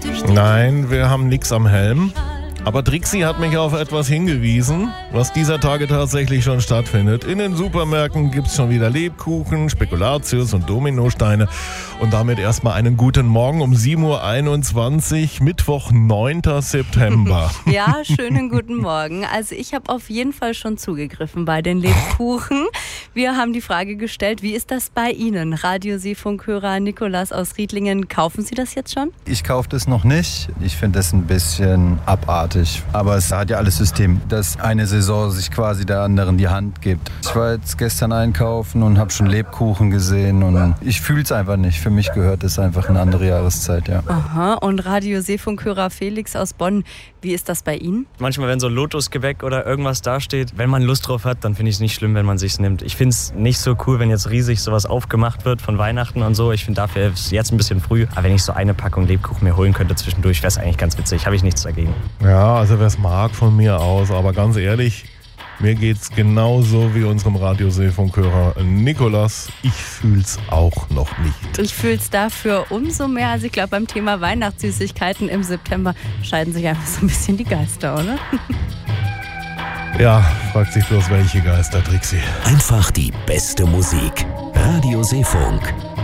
Nein, wir haben nichts am Helm. Aber Trixie hat mich auf etwas hingewiesen, was dieser Tage tatsächlich schon stattfindet. In den Supermärkten gibt es schon wieder Lebkuchen, Spekulatius und Dominosteine. Und damit erstmal einen guten Morgen um 7.21 Uhr, Mittwoch, 9. September. Ja, schönen guten Morgen. Also ich habe auf jeden Fall schon zugegriffen bei den Lebkuchen. Wir haben die Frage gestellt, wie ist das bei Ihnen? Radioseefunkhörer Nikolas aus Riedlingen, kaufen Sie das jetzt schon? Ich kaufe das noch nicht. Ich finde das ein bisschen abartig. Aber es hat ja alles System, dass eine Saison sich quasi der anderen die Hand gibt. Ich war jetzt gestern einkaufen und habe schon Lebkuchen gesehen und ich fühle es einfach nicht. Für mich gehört es einfach eine andere Jahreszeit, ja. Aha, und Radioseefunkhörer Felix aus Bonn, wie ist das bei Ihnen? Manchmal, wenn so Lotusgebäck oder irgendwas dasteht, wenn man Lust drauf hat, dann finde ich es nicht schlimm, wenn man sich's nimmt. Ich finde es nicht so cool, wenn jetzt riesig sowas aufgemacht wird von Weihnachten und so. Ich finde, dafür ist es jetzt ein bisschen früh. Aber wenn ich so eine Packung Lebkuchen mir holen könnte zwischendurch, wäre es eigentlich ganz witzig. Habe ich nichts dagegen. Ja, also wer es mag von mir aus, aber ganz ehrlich, mir geht's genauso wie unserem Radioseefunkhörer Nikolas. Ich fühl's auch noch nicht. Ich fühle es dafür umso mehr. Also ich glaube, beim Thema Weihnachtssüßigkeiten im September scheiden sich einfach so ein bisschen die Geister, oder? Ja, fragt sich bloß welche Geister, Trixie. Einfach die beste Musik. Radio Seefunk.